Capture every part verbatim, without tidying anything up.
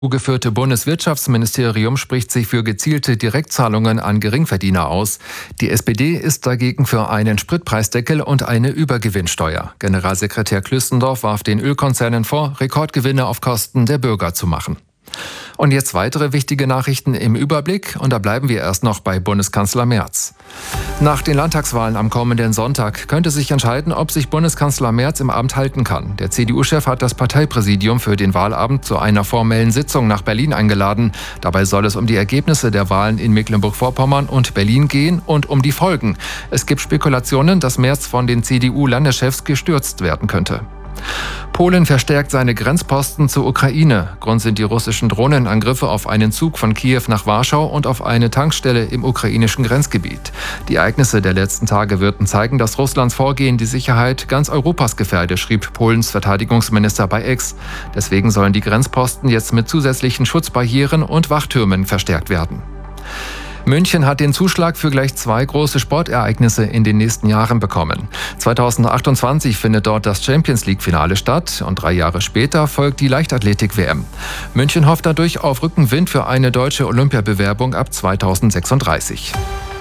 geführte Bundeswirtschaftsministerium spricht sich für gezielte Direktzahlungen an Geringverdiener aus. Die S P D ist dagegen für einen Spritpreisdeckel und eine Übergewinnsteuer. Generalsekretär Klüstendorf warf den Ölkonzernen vor, Rekordgewinne auf Kosten der Bürger zu machen. Und jetzt weitere wichtige Nachrichten im Überblick, und da bleiben wir erst noch bei Bundeskanzler Merz. Nach den Landtagswahlen am kommenden Sonntag könnte sich entscheiden, ob sich Bundeskanzler Merz im Amt halten kann. Der C D U-Chef hat das Parteipräsidium für den Wahlabend zu einer formellen Sitzung nach Berlin eingeladen. Dabei soll es um die Ergebnisse der Wahlen in Mecklenburg-Vorpommern und Berlin gehen und um die Folgen. Es gibt Spekulationen, dass Merz von den C D U-Landeschefs gestürzt werden könnte. Polen verstärkt seine Grenzposten zur Ukraine. Grund sind die russischen Drohnenangriffe auf einen Zug von Kiew nach Warschau und auf eine Tankstelle im ukrainischen Grenzgebiet. Die Ereignisse der letzten Tage würden zeigen, dass Russlands Vorgehen die Sicherheit ganz Europas gefährde, schrieb Polens Verteidigungsminister bei X. Deswegen sollen die Grenzposten jetzt mit zusätzlichen Schutzbarrieren und Wachtürmen verstärkt werden. München hat den Zuschlag für gleich zwei große Sportereignisse in den nächsten Jahren bekommen. zweitausendachtundzwanzig findet dort das Champions-League-Finale statt und drei Jahre später folgt die Leichtathletik-W M. München hofft dadurch auf Rückenwind für eine deutsche Olympiabewerbung ab zweitausendsechsunddreißig.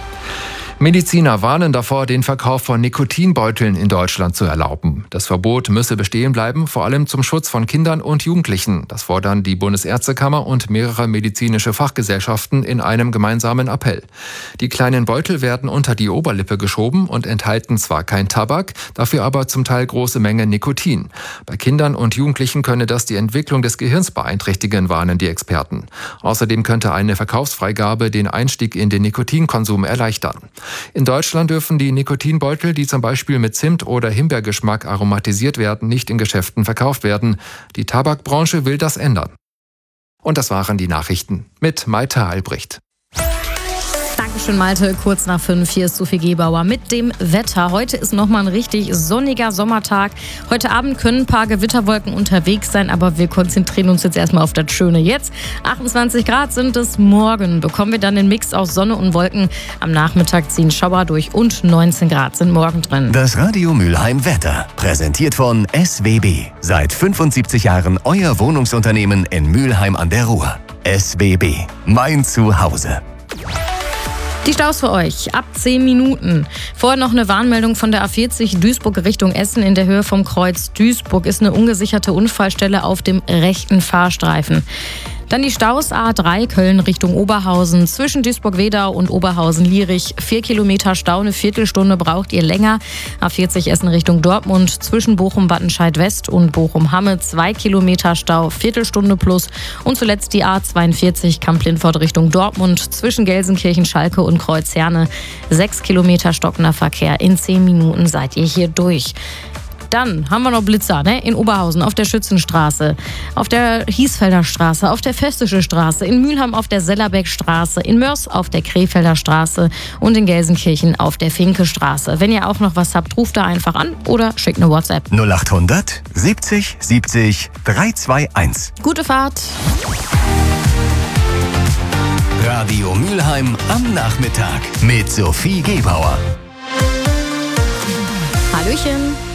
Mediziner warnen davor, den Verkauf von Nikotinbeuteln in Deutschland zu erlauben. Das Verbot müsse bestehen bleiben, vor allem zum Schutz von Kindern und Jugendlichen. Das fordern die Bundesärztekammer und mehrere medizinische Fachgesellschaften in einem gemeinsamen Appell. Die kleinen Beutel werden unter die Oberlippe geschoben und enthalten zwar kein Tabak, dafür aber zum Teil große Mengen Nikotin. Bei Kindern und Jugendlichen könne das die Entwicklung des Gehirns beeinträchtigen, warnen die Experten. Außerdem könnte eine Verkaufsfreigabe den Einstieg in den Nikotinkonsum erleichtern. In Deutschland dürfen die Nikotinbeutel, die zum Beispiel mit Zimt- oder Himbeergeschmack aromatisiert werden, nicht in Geschäften verkauft werden. Die Tabakbranche will das ändern. Und das waren die Nachrichten mit Maite Albrecht. Dankeschön, Malte. Kurz nach fünf, hier ist Sophie Gebauer mit dem Wetter. Heute ist nochmal ein richtig sonniger Sommertag. Heute Abend können ein paar Gewitterwolken unterwegs sein, aber wir konzentrieren uns jetzt erstmal auf das Schöne jetzt. achtundzwanzig Grad sind es morgen. Bekommen wir dann den Mix aus Sonne und Wolken. Am Nachmittag ziehen Schauer durch und neunzehn Grad sind morgen drin. Das Radio Mülheim Wetter, präsentiert von S W B. Seit fünfundsiebzig Jahren euer Wohnungsunternehmen in Mülheim an der Ruhr. S W B, mein Zuhause. Die Staus für euch ab zehn Minuten. Vorher noch eine Warnmeldung von der A vierzig Duisburg Richtung Essen in der Höhe vom Kreuz Duisburg. Ist eine ungesicherte Unfallstelle auf dem rechten Fahrstreifen. Dann die Staus A drei Köln Richtung Oberhausen. Zwischen Duisburg-Wedau und Oberhausen-Lierich. Vier Kilometer Stau, eine Viertelstunde braucht ihr länger. A vierzig Essen Richtung Dortmund. Zwischen Bochum-Wattenscheid-West und Bochum-Hamme. Zwei Kilometer Stau, Viertelstunde plus. Und zuletzt die A zweiundvierzig Kamp-Lindfort Richtung Dortmund. Zwischen Gelsenkirchen, Schalke und Kreuzherne. Sechs Kilometer stockender Verkehr. In zehn Minuten seid ihr hier durch. Dann haben wir noch Blitzer, ne? In Oberhausen auf der Schützenstraße, auf der Hiesfelder Straße, auf der Festische Straße, in Mülheim auf der Sellerbeckstraße, in Mörs auf der Krefelder Straße und in Gelsenkirchen auf der Finke Straße. Wenn ihr auch noch was habt, ruft da einfach an oder schickt eine WhatsApp. null achthundert siebzig siebzig dreihunderteinundzwanzig. Gute Fahrt. Radio Mülheim am Nachmittag mit Sophie Gebauer. Hallöchen.